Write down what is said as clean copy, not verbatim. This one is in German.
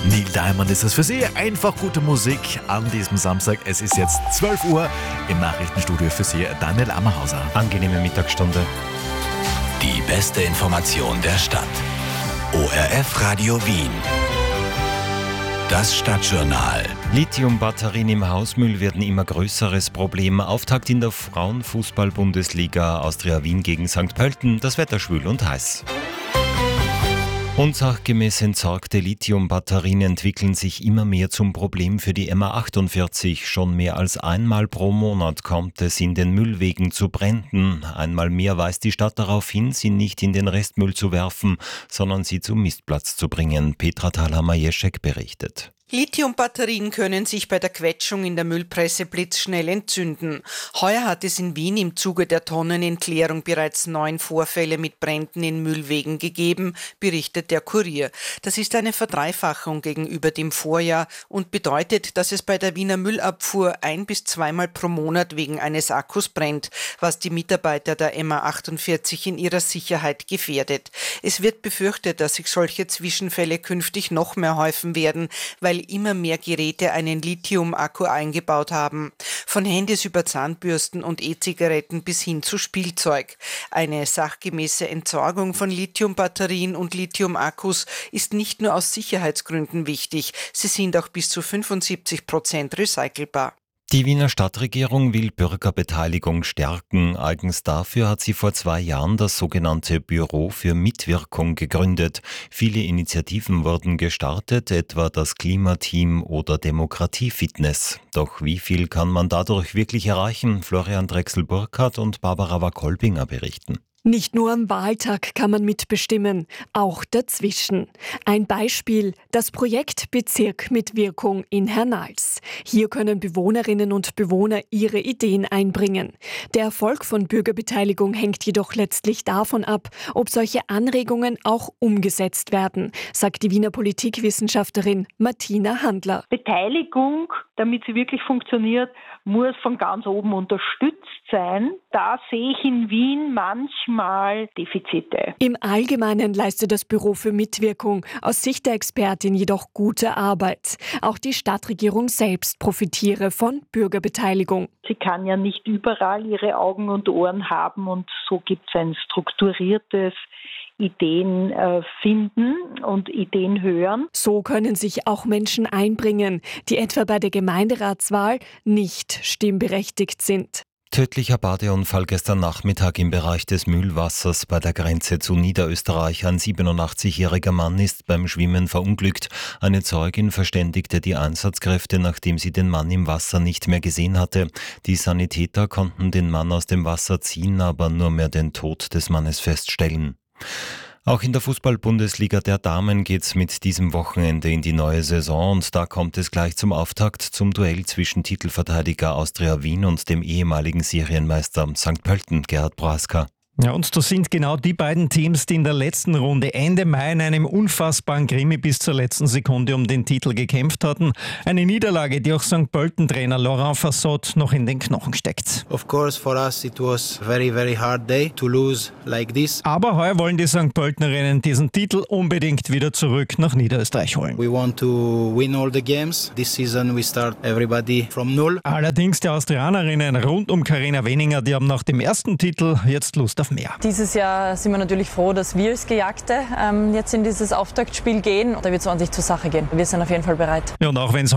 Neil Diamond ist es für Sie. Einfach gute Musik an diesem Samstag. Es ist jetzt 12 Uhr im Nachrichtenstudio für Sie Daniel Ammerhauser. Angenehme Mittagsstunde. Die beste Information der Stadt. ORF Radio Wien. Das Stadtjournal. Lithium-Batterien im Hausmüll werden immer größeres Problem. Auftakt in der Frauenfußball-Bundesliga. Austria Wien gegen St. Pölten. Das Wetter schwül und heiß. Unsachgemäß entsorgte Lithium-Batterien entwickeln sich immer mehr zum Problem für die MA48. Schon mehr als einmal pro Monat kommt es in den Müllwegen zu Bränden. Einmal mehr weist die Stadt darauf hin, sie nicht in den Restmüll zu werfen, sondern sie zum Mistplatz zu bringen. Petra Thalhammer-Jeschek berichtet. Lithium-Batterien können sich bei der Quetschung in der Müllpresse blitzschnell entzünden. Heuer hat es in Wien im Zuge der Tonnenentleerung bereits 9 Vorfälle mit Bränden in Müllwegen gegeben, berichtet der Kurier. Das ist eine Verdreifachung gegenüber dem Vorjahr und bedeutet, dass es bei der Wiener Müllabfuhr 1- bis 2-mal pro Monat wegen eines Akkus brennt, was die Mitarbeiter der MA48 in ihrer Sicherheit gefährdet. Es wird befürchtet, dass sich solche Zwischenfälle künftig noch mehr häufen werden, weil immer mehr Geräte einen Lithium-Akku eingebaut haben. Von Handys über Zahnbürsten und E-Zigaretten bis hin zu Spielzeug. Eine sachgemäße Entsorgung von Lithium-Batterien und Lithium-Akkus ist nicht nur aus Sicherheitsgründen wichtig, sie sind auch bis zu 75% recycelbar. Die Wiener Stadtregierung will Bürgerbeteiligung stärken. Eigens dafür hat sie vor 2 Jahren das sogenannte Büro für Mitwirkung gegründet. Viele Initiativen wurden gestartet, etwa das Klimateam oder Demokratiefitness. Doch wie viel kann man dadurch wirklich erreichen? Florian Drechsel-Burkhardt und Barbara Wakolbinger berichten. Nicht nur am Wahltag kann man mitbestimmen, auch dazwischen. Ein Beispiel: das Projekt Bezirk mit Wirkung in Hernals. Hier können Bewohnerinnen und Bewohner ihre Ideen einbringen. Der Erfolg von Bürgerbeteiligung hängt jedoch letztlich davon ab, ob solche Anregungen auch umgesetzt werden, sagt die Wiener Politikwissenschaftlerin Martina Handler. Beteiligung, damit sie wirklich funktioniert, muss von ganz oben unterstützt sein. Da sehe ich in Wien manchmal Defizite. Im Allgemeinen leistet das Büro für Mitwirkung aus Sicht der Expertin jedoch gute Arbeit. Auch die Stadtregierung selbst profitiere von Bürgerbeteiligung. Sie kann ja nicht überall ihre Augen und Ohren haben und so gibt es ein strukturiertes Ideen finden und Ideen hören. So können sich auch Menschen einbringen, die etwa bei der Gemeinderatswahl nicht stimmberechtigt sind. Tödlicher Badeunfall gestern Nachmittag im Bereich des Mühlwassers bei der Grenze zu Niederösterreich. Ein 87-jähriger Mann ist beim Schwimmen verunglückt. Eine Zeugin verständigte die Einsatzkräfte, nachdem sie den Mann im Wasser nicht mehr gesehen hatte. Die Sanitäter konnten den Mann aus dem Wasser ziehen, aber nur mehr den Tod des Mannes feststellen. Auch in der Fußball-Bundesliga der Damen geht's mit diesem Wochenende in die neue Saison und da kommt es gleich zum Auftakt zum Duell zwischen Titelverteidiger Austria Wien und dem ehemaligen Serienmeister St. Pölten, Gerhard Prohaska. Ja, und das sind genau die beiden Teams, die in der letzten Runde Ende Mai in einem unfassbaren Krimi bis zur letzten Sekunde um den Titel gekämpft hatten. Eine Niederlage, die auch St. Pölten-Trainer Laurent Fassot noch in den Knochen steckt. Of course, for us it was very, very hard day to lose like this. Aber heuer wollen die St. Pöltenerinnen diesen Titel unbedingt wieder zurück nach Niederösterreich holen. We want to win all the games. This season we start everybody from null. Allerdings die Austrianerinnen rund um Karina Weninger, die haben nach dem ersten Titel jetzt Lust auf mehr. Dieses Jahr sind wir natürlich froh, dass wir als Gejagte jetzt in dieses Auftaktspiel gehen. Da wird es ordentlich zur Sache gehen. Wir sind auf jeden Fall bereit. Ja, und auch wenn es